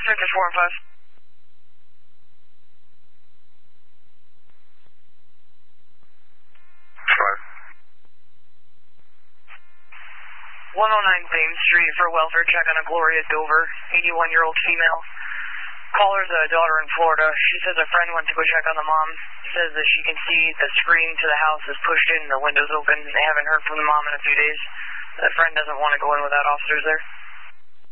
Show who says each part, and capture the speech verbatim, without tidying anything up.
Speaker 1: Sector four and five.
Speaker 2: Five.
Speaker 1: one oh nine Thames Street for a welfare check on a Gloria Dover, eighty-one-year-old female. Caller's a daughter in Florida. She says a friend went to go check on the mom. Says that she can see the screen to the house is pushed in, the window's open. They haven't heard from the mom in a few days. The friend doesn't want to go in without officers there.